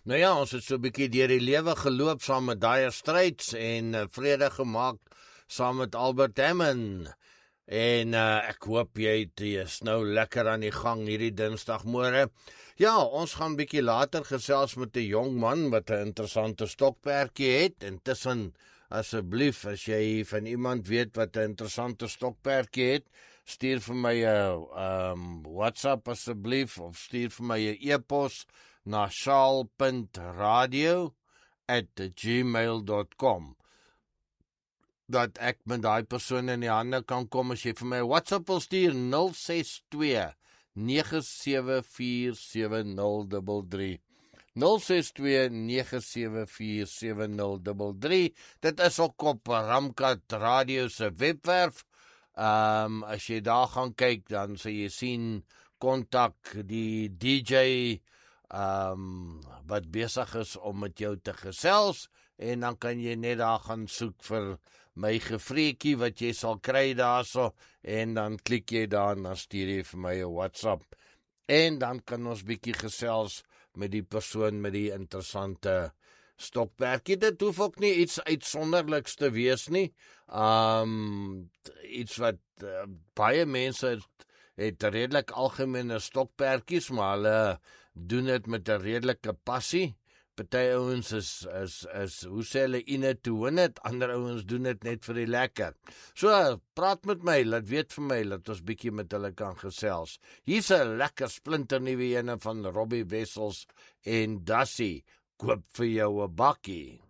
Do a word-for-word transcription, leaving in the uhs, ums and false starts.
Nou ja, ons het so 'n bietjie deur die lewe geloop saam met Dire Straits en uh, vrede gemaak saam met Albert Hammond. En uh, ek hoop jy is nou lekker aan die gang hierdie Dinsdagmôre. Ja, ons gaan bietjie later gesels met 'n jong man wat 'n interessante stokperdjie het. Intussen, asseblief, as jy van iemand weet wat 'n interessante stokperdjie het, stuur vir my 'n um, WhatsApp asseblief, of stuur vir my 'n e-pos na shaal punt radio at gmail dot com, dat ek met daai persoon in die hande kan kom. As jy vir my WhatsApp wil stuur, nul ses twee nege sewe vier sewe nul drie drie, nul ses twee nege sewe vier sewe nul drie drie. Dit is ook op Ramkat Radio se webwerf. Um, as jy daar gaan kyk, dan sal jy sien kontak die D J um, wat besig is om met jou te gesels, en dan kan jy net daar gaan soek vir my gevreekie wat jy sal kry daarso, en dan klik jy daar en dan stuur jy vir my 'n WhatsApp, en dan kan ons bietjie gesels met die persoon met die interessante stokperdjie. Dit hoef ook nie iets uitsonderliks te wees nie. Um, iets wat uh, baie mense het, het redelik algemene stokperdjies, maar hulle doen dit met 'n redelike passie. Party ouens is, is, is, hoe sê hulle, in it to win it, ander ouens doen dit net vir die lekker. So, praat met my, laat weet vir my, laat ons bietjie met hulle kan gesels. Hier's 'n lekker splinternuwe ene van Robbie Wessels en Dassie, koop vir jou 'n bakkie.